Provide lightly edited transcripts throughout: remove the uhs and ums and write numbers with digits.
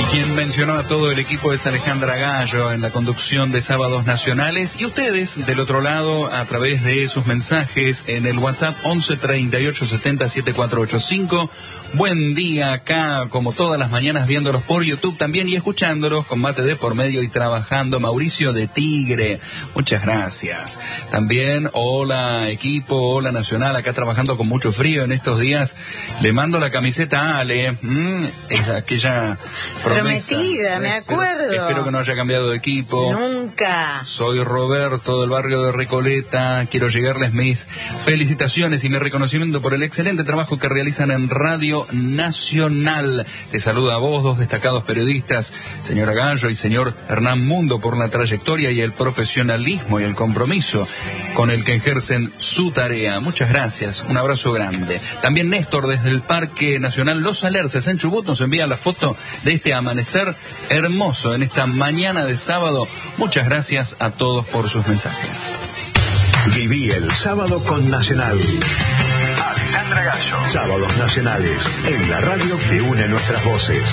Quien mencionó a todo el equipo es Alejandra Gallo en la conducción de Sábados Nacionales, y ustedes del otro lado a través de sus mensajes en el WhatsApp 11 38 70 7485. Buen día acá, como todas las mañanas, viéndolos por YouTube también y escuchándolos con mate de por medio y trabajando. Mauricio de Tigre, muchas gracias. También, hola equipo, hola Nacional, acá trabajando con mucho frío en estos días. Le mando la camiseta a Ale, es aquella prometida, me acuerdo. Espero que no haya cambiado de equipo. Nunca. Soy Roberto del barrio de Recoleta. Quiero llegarles mis felicitaciones y mi reconocimiento por el excelente trabajo que realizan en Radio Nacional. Te saluda a vos, dos destacados periodistas, señora Gallo y señor Hernán Mundo, por la trayectoria y el profesionalismo y el compromiso con el que ejercen su tarea. Muchas gracias, un abrazo grande. También Néstor desde el Parque Nacional Los Alerces en Chubut nos envía la foto de este amanecer hermoso en esta mañana de sábado. Muchas gracias a todos por sus mensajes. Viví el sábado con Nacional. Alejandra Gallo. Sábados Nacionales, en la radio que une nuestras voces.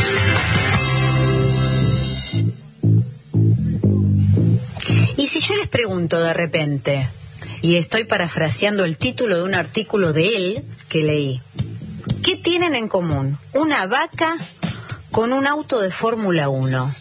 Y si yo les pregunto de repente, y estoy parafraseando el título de un artículo de él que leí, ¿qué tienen en común una vaca con un auto de Fórmula 1?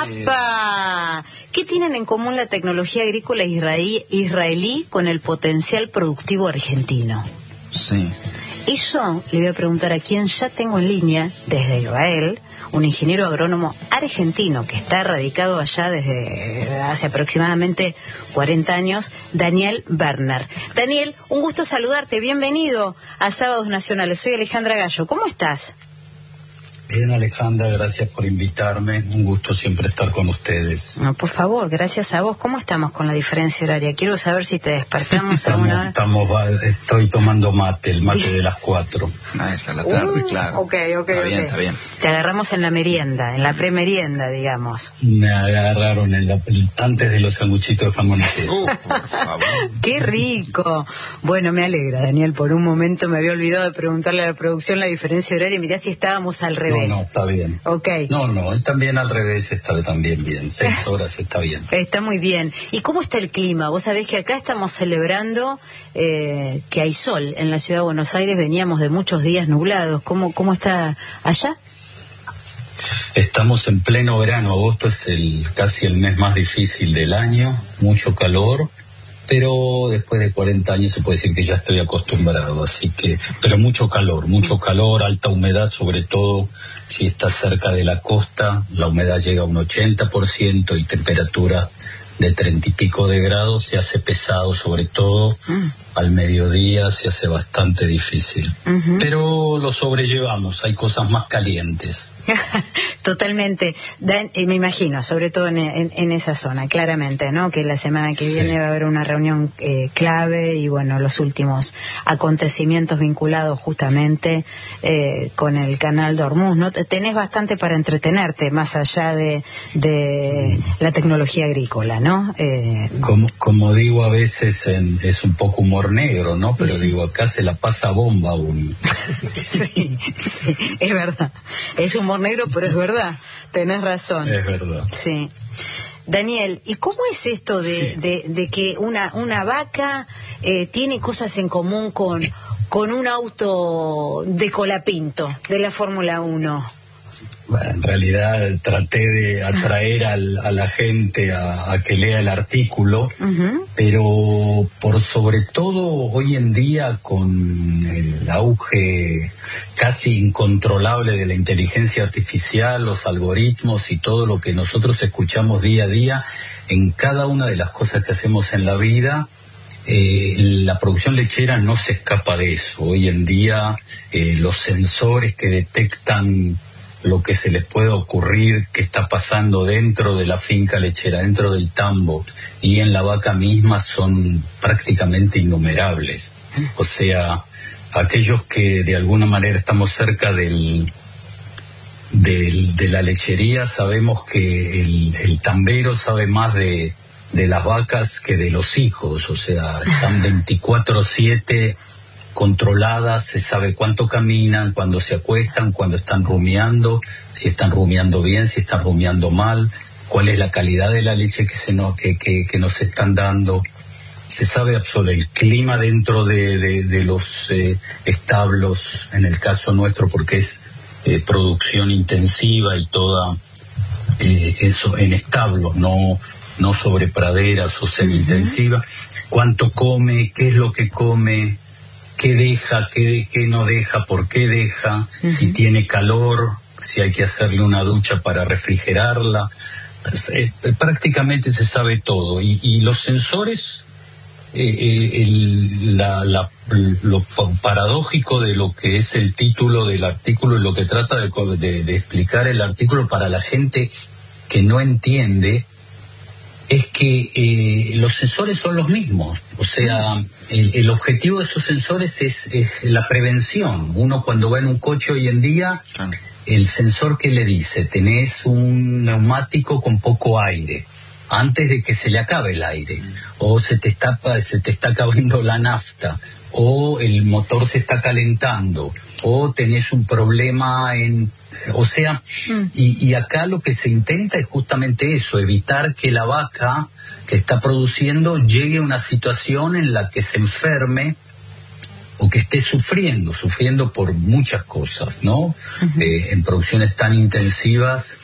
¡Apa! ¿Qué tienen en común la tecnología agrícola israelí con el potencial productivo argentino? Sí. Eso le voy a preguntar a quien ya tengo en línea desde Israel, un ingeniero agrónomo argentino que está radicado allá desde hace aproximadamente 40 años, Daniel Werner. Daniel, un gusto saludarte, bienvenido a Sábados Nacionales. Soy Alejandra Gallo, ¿cómo estás? Bien, Alejandra, gracias por invitarme. Un gusto siempre estar con ustedes. No, por favor, gracias a vos. ¿Cómo estamos con la diferencia horaria? Quiero saber si te despertamos a una hora. Estoy tomando mate, el mate de las 4. Esa es la tarde, claro. Ok. Está bien. Te agarramos en la merienda, en la premerienda, digamos. Me agarraron antes de los sanguchitos de jamón y queso. Por favor. ¡Qué rico! Bueno, me alegra, Daniel. Por un momento me había olvidado de preguntarle a la producción la diferencia horaria y mirá si estábamos al revés. No, está bien. Ok. No, también al revés está también bien. 6 horas está bien. Está muy bien. ¿Y cómo está el clima? Vos sabés que acá estamos celebrando que hay sol en la ciudad de Buenos Aires. Veníamos de muchos días nublados. ¿Cómo está allá? Estamos en pleno verano. Agosto es casi el mes más difícil del año. Mucho calor. Pero después de 40 años se puede decir que ya estoy acostumbrado, así que, pero mucho calor, alta humedad, sobre todo si está cerca de la costa, la humedad llega a un 80% y temperatura de 30 y pico de grados, se hace pesado, sobre todo al mediodía se hace bastante difícil. Pero lo sobrellevamos, hay cosas más calientes. Totalmente, me imagino, sobre todo en esa zona, claramente, ¿no? Que la semana que viene va a haber una reunión clave y bueno, los últimos acontecimientos vinculados justamente con el canal de Hormuz, ¿no? Tenés bastante para entretenerte más allá de la tecnología agrícola, ¿no? Como digo a veces, es un poco humor negro, ¿no? Pero digo, acá se la pasa bomba aún. Sí, es verdad. Es humor negro, pero es verdad. Tenés razón. Es verdad. Sí. Daniel, ¿y cómo es esto de que una vaca tiene cosas en común con un auto de Colapinto, de la Fórmula 1? Bueno, en realidad traté de atraer a la gente a que lea el artículo, pero por sobre todo hoy en día con el auge casi incontrolable de la inteligencia artificial, los algoritmos y todo lo que nosotros escuchamos día a día en cada una de las cosas que hacemos en la vida, la producción lechera no se escapa de eso. Hoy en día los sensores que detectan lo que se les puede ocurrir que está pasando dentro de la finca lechera, dentro del tambo y en la vaca misma son prácticamente innumerables. O sea, aquellos que de alguna manera estamos cerca de la lechería sabemos que el tambero sabe más de las vacas que de los hijos, o sea, están 24/7 controladas, se sabe cuánto caminan, cuándo se acuestan, cuándo están rumiando, si están rumiando bien, si están rumiando mal, cuál es la calidad de la leche que nos están dando. Se sabe sobre el clima dentro de los establos, en el caso nuestro, porque es producción intensiva y toda eso en establos, no sobre praderas o semi-intensiva. Cuánto come, qué es lo que come, qué deja, qué no deja, por qué deja, si tiene calor, si hay que hacerle una ducha para refrigerarla. Prácticamente se sabe todo. Y los sensores, lo paradójico de lo que es el título del artículo y lo que trata de explicar el artículo para la gente que no entiende, es que los sensores son los mismos. O sea, el objetivo de esos sensores es la prevención. Uno cuando va en un coche hoy en día, el sensor que le dice, tenés un neumático con poco aire, antes de que se le acabe el aire, o se te está acabando la nafta, o el motor se está calentando, o tenés un problema y acá lo que se intenta es justamente eso, evitar que la vaca que está produciendo llegue a una situación en la que se enferme o que esté sufriendo por muchas cosas, ¿no? En producciones tan intensivas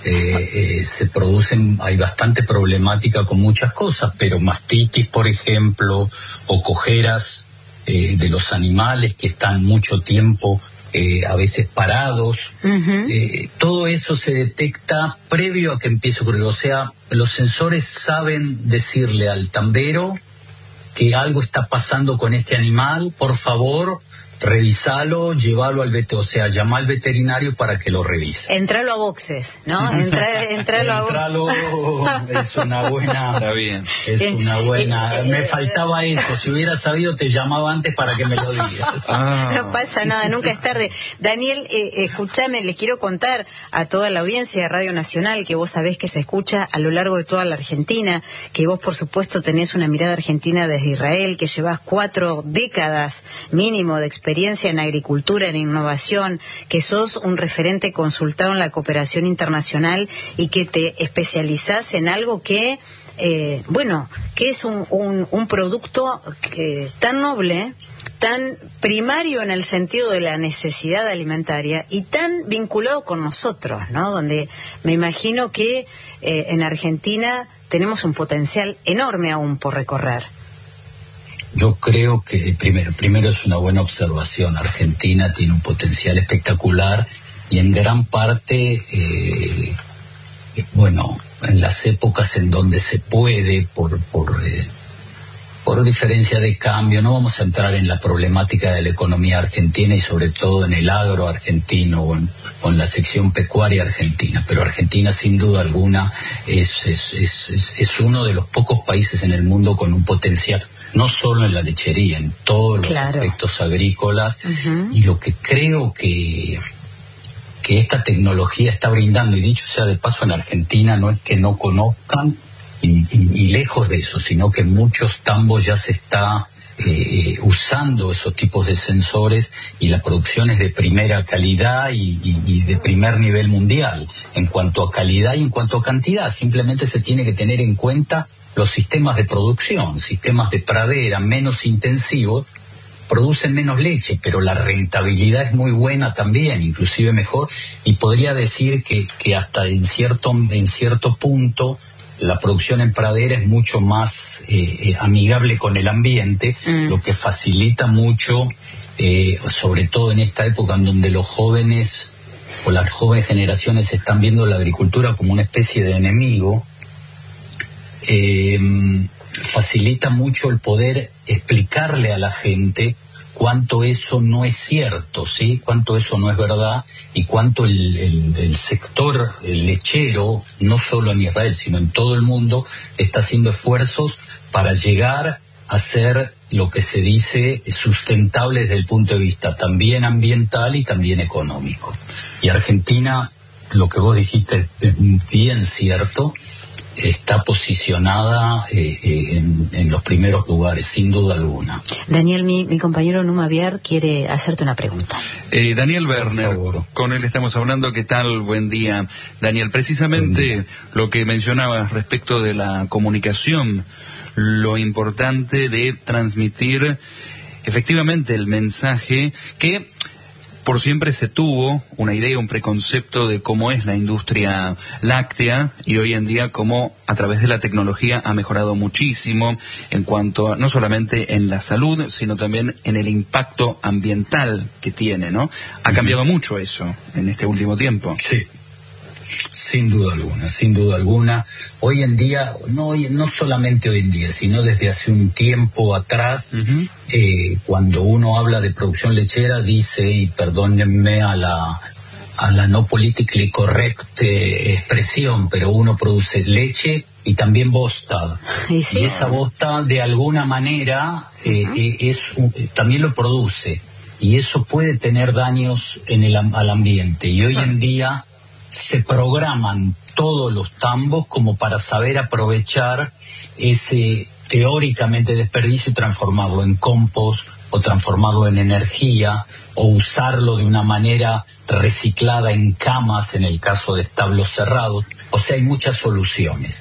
hay bastante problemática con muchas cosas, pero mastitis, por ejemplo, o cojeras de los animales que están mucho tiempo a veces parados. Todo eso se detecta previo a que empiece a ocurrir. O sea, los sensores saben decirle al tambero que algo está pasando con este animal, por favor, revisalo, llévalo al veterinario, o sea, llama al veterinario para que lo revise. Entralo a boxes, ¿no? Entralo es una buena. Está bien. Es una buena. Me faltaba eso. Si hubiera sabido, te llamaba antes para que me lo digas. No pasa nada, nunca es tarde. Daniel, escúchame, le quiero contar a toda la audiencia de Radio Nacional, que vos sabés que se escucha a lo largo de toda la Argentina, que vos, por supuesto, tenés una mirada argentina desde Israel, que llevas 4 décadas mínimo de experiencia en agricultura, en innovación, que sos un referente consultado en la cooperación internacional y que te especializás en algo que es un producto tan noble, tan primario en el sentido de la necesidad alimentaria y tan vinculado con nosotros, ¿no? Donde me imagino que en Argentina tenemos un potencial enorme aún por recorrer. Yo creo que primero es una buena observación. Argentina tiene un potencial espectacular y en gran parte, en las épocas en donde se puede, por diferencia de cambio, no vamos a entrar en la problemática de la economía argentina y sobre todo en el agro argentino o en la sección pecuaria argentina, pero Argentina sin duda alguna es uno de los pocos países en el mundo con un potencial, no solo en la lechería, en todos los aspectos agrícolas. Y lo que creo que esta tecnología está brindando, y dicho sea de paso, en Argentina no es que no conozcan, y lejos de eso, sino que en muchos tambos ya se está usando esos tipos de sensores y la producción es de primera calidad y de primer nivel mundial. En cuanto a calidad y en cuanto a cantidad, simplemente se tiene que tener en cuenta los sistemas de producción, sistemas de pradera menos intensivos, producen menos leche, pero la rentabilidad es muy buena también, inclusive mejor, y podría decir que hasta en cierto punto la producción en pradera es mucho más amigable con el ambiente, lo que facilita mucho, sobre todo en esta época en donde los jóvenes o las jóvenes generaciones están viendo la agricultura como una especie de enemigo. Facilita mucho el poder explicarle a la gente cuánto eso no es cierto, ¿sí? Cuánto eso no es verdad y cuánto el sector lechero, no solo en Israel, sino en todo el mundo, está haciendo esfuerzos para llegar a ser lo que se dice sustentable desde el punto de vista también ambiental y también económico. Y Argentina, lo que vos dijiste es bien cierto, está posicionada en los primeros lugares, sin duda alguna. Daniel, mi compañero Numa Viar quiere hacerte una pregunta. Daniel Werner, con él estamos hablando. ¿Qué tal? Buen día. Daniel, precisamente lo que mencionabas respecto de la comunicación, lo importante de transmitir efectivamente el mensaje que por siempre se tuvo una idea, un preconcepto de cómo es la industria láctea, y hoy en día cómo a través de la tecnología ha mejorado muchísimo en cuanto a, no solamente en la salud, sino también en el impacto ambiental que tiene, ¿no? Ha cambiado mucho eso en este último tiempo. Sí. Sin duda alguna, sin duda alguna. Hoy en día, no solamente hoy en día, sino desde hace un tiempo atrás, cuando uno habla de producción lechera, dice, y perdónenme a la no politically correct expresión, pero uno produce leche y también bosta. Y esa bosta, de alguna manera, también lo produce. Y eso puede tener daños al ambiente. Y hoy en día se programan todos los tambos como para saber aprovechar ese teóricamente desperdicio y transformarlo en compost, o transformarlo en energía, o usarlo de una manera reciclada en camas en el caso de establos cerrados. O sea, hay muchas soluciones.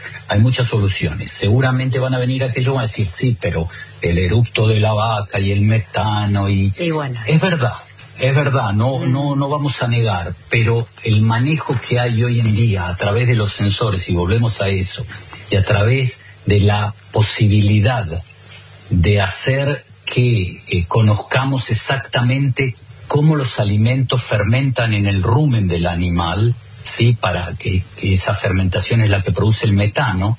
Seguramente van a venir aquellos que van a decir, sí, pero el eructo de la vaca y el metano y bueno, es verdad, no vamos a negar, pero el manejo que hay hoy en día a través de los sensores, y volvemos a eso, y a través de la posibilidad de hacer que conozcamos exactamente cómo los alimentos fermentan en el rumen del animal, ¿sí? Para que esa fermentación es la que produce el metano.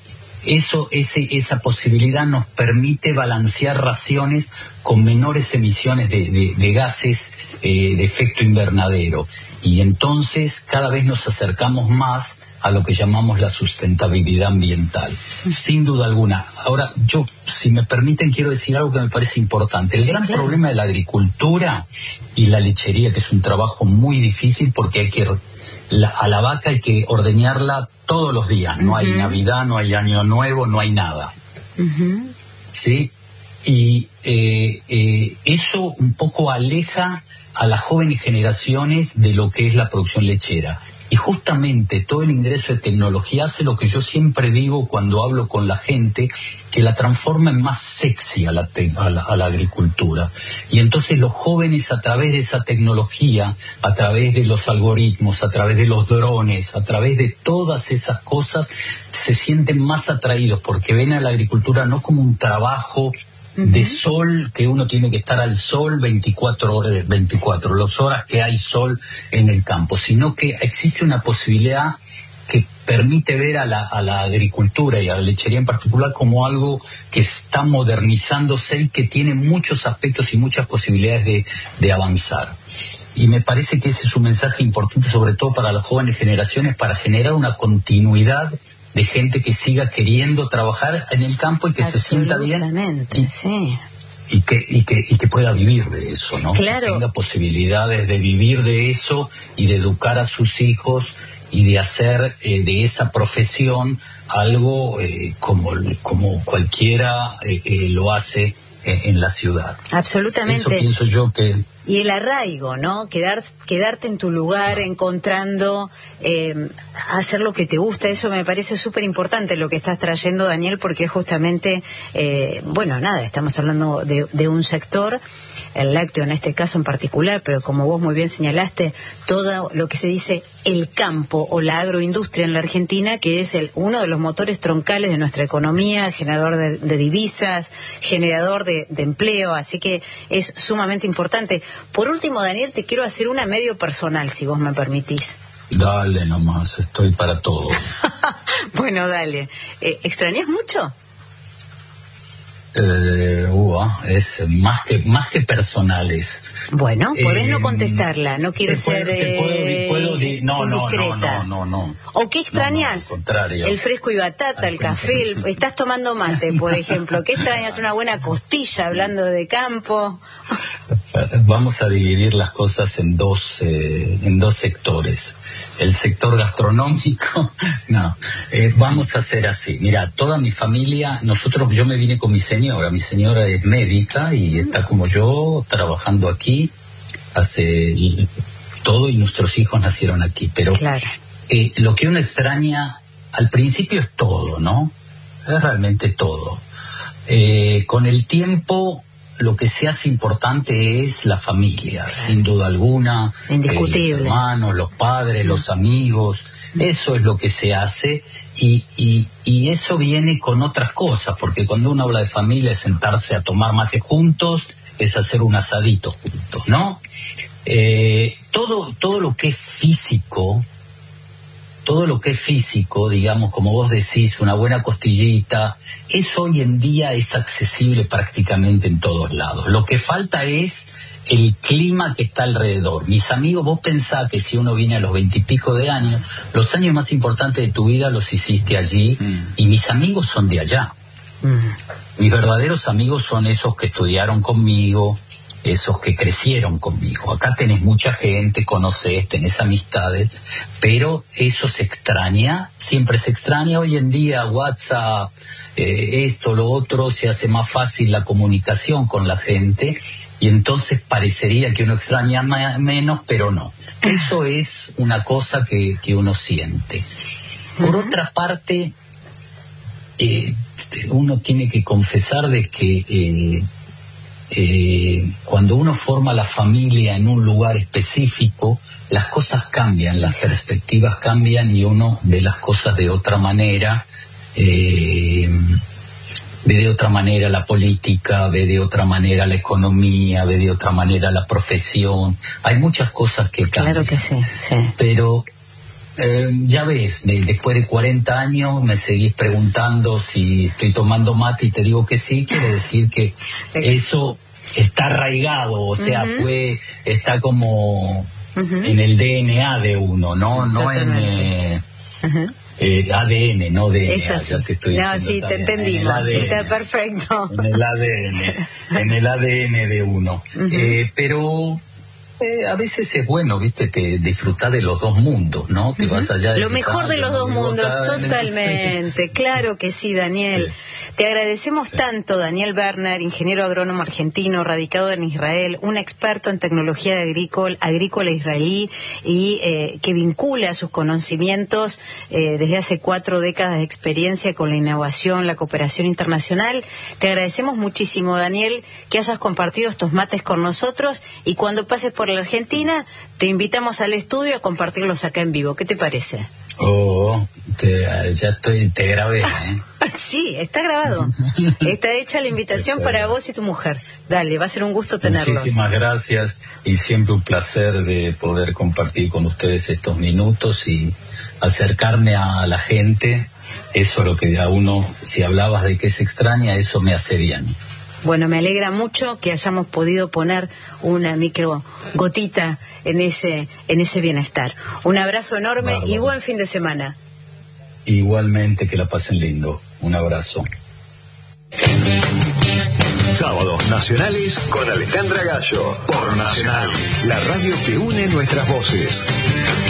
Esa posibilidad nos permite balancear raciones con menores emisiones de gases de efecto invernadero, y entonces cada vez nos acercamos más a lo que llamamos la sustentabilidad ambiental, sin duda alguna. Ahora, yo, si me permiten, quiero decir algo que me parece importante. El gran problema de la agricultura y la lechería, que es un trabajo muy difícil porque a la vaca hay que ordeñarla todos los días, no hay Navidad, no hay Año Nuevo, no hay nada. ¿Sí? Y eso un poco aleja a las jóvenes generaciones de lo que es la producción lechera. Y justamente todo el ingreso de tecnología hace lo que yo siempre digo cuando hablo con la gente, que la transforma en más sexy a la agricultura. Y entonces los jóvenes, a través de esa tecnología, a través de los algoritmos, a través de los drones, a través de todas esas cosas, se sienten más atraídos porque ven a la agricultura no como un trabajo de sol, que uno tiene que estar al sol 24 las horas que hay sol en el campo, sino que existe una posibilidad que permite ver a la agricultura y a la lechería en particular como algo que está modernizándose y que tiene muchos aspectos y muchas posibilidades de avanzar. Y me parece que ese es un mensaje importante, sobre todo para las jóvenes generaciones, para generar una continuidad de gente que siga queriendo trabajar en el campo y que se sienta bien y que pueda vivir de eso, ¿no? Claro. Que tenga posibilidades de vivir de eso y de educar a sus hijos y de hacer de esa profesión algo como cualquiera lo hace en la ciudad. Absolutamente. Eso pienso yo que... Y el arraigo, ¿no? Quedarte en tu lugar, encontrando, hacer lo que te gusta. Eso me parece súper importante lo que estás trayendo, Daniel, porque justamente, estamos hablando de un sector, el lácteo en este caso en particular, pero como vos muy bien señalaste, todo lo que se dice el campo o la agroindustria en la Argentina, que es uno de los motores troncales de nuestra economía, generador de divisas, generador de empleo, así que es sumamente importante. Por último, Daniel, te quiero hacer una medio personal, si vos me permitís. Dale nomás, estoy para todo. Bueno, dale. ¿Extrañas mucho? Es más que personales. Bueno, podés no contestarla, no quiero ser indiscreta. No. ¿O qué extrañas? No, al contrario. El fresco y batata, el café, estás tomando mate, por ejemplo. ¿Qué extrañas? Una buena costilla, hablando de campo. Vamos a dividir las cosas en dos sectores. El sector gastronómico, no, vamos a hacer así. Mira, toda mi familia, yo me vine con mi señora es médica y está como yo, trabajando aquí, hace todo, y nuestros hijos nacieron aquí, pero claro. Lo que uno extraña al principio es todo, ¿no? Es realmente todo. Con el tiempo, lo que se hace importante es la familia, sin duda alguna. Indiscutible. Los hermanos, los padres, los amigos, eso es lo que se hace, y eso viene con otras cosas, porque cuando uno habla de familia es sentarse a tomar mate juntos, es hacer un asadito juntos, ¿no? Todo lo que es físico, digamos, como vos decís, una buena costillita, eso hoy en día es accesible prácticamente en todos lados. Lo que falta es el clima que está alrededor. Mis amigos, vos pensás que si uno viene a los 20 y pico de años, los años más importantes de tu vida los hiciste allí, y mis amigos son de allá. Mis verdaderos amigos son esos que estudiaron conmigo, esos que crecieron conmigo. Acá tenés mucha gente, conocés, tenés amistades, pero eso se extraña, siempre se extraña. Hoy en día WhatsApp, esto, lo otro, se hace más fácil la comunicación con la gente, y entonces parecería que uno extraña menos, pero no. Eso es una cosa que uno siente. Por otra parte, uno tiene que confesar de que cuando uno forma la familia en un lugar específico, las cosas cambian, las perspectivas cambian, y uno ve las cosas de otra manera, ve de otra manera la política, ve de otra manera la economía, ve de otra manera la profesión. Hay muchas cosas que cambian. Claro que sí, sí. Pero ya ves, después de 40 años me seguís preguntando si estoy tomando mate y te digo que sí, quiere decir que eso está arraigado, o sea, está como en el DNA de uno, no en ADN, no DNA. Es así. Ya te estoy no, diciendo, sí, te entendimos, está perfecto. En el ADN de uno. Pero a veces es bueno, viste, que disfrutar de los dos mundos, ¿no? Que vas allá de lo mejor de los dos mundos, totalmente. Claro que sí, Daniel. Sí. Te agradecemos tanto, Daniel Berner, ingeniero agrónomo argentino, radicado en Israel, un experto en tecnología agrícola israelí, y que vincula sus conocimientos desde hace 4 décadas de experiencia con la innovación, la cooperación internacional. Te agradecemos muchísimo, Daniel, que hayas compartido estos mates con nosotros, y cuando pases por la Argentina, te invitamos al estudio a compartirlos acá en vivo. ¿Qué te parece? Te grabé, Sí, está grabado. Está hecha la invitación para vos y tu mujer. Dale, va a ser un gusto tenerlos. Muchísimas gracias, y siempre un placer de poder compartir con ustedes estos minutos y acercarme a la gente. Eso es lo que a uno, si hablabas de que se extraña, eso me hace bien. Bueno, me alegra mucho que hayamos podido poner una micro gotita en ese bienestar. Un abrazo enorme. Bárbaro. Y buen fin de semana. Igualmente, que la pasen lindo. Un abrazo. Sábados Nacionales con Alejandra Gallo, por Nacional, la radio que une nuestras voces.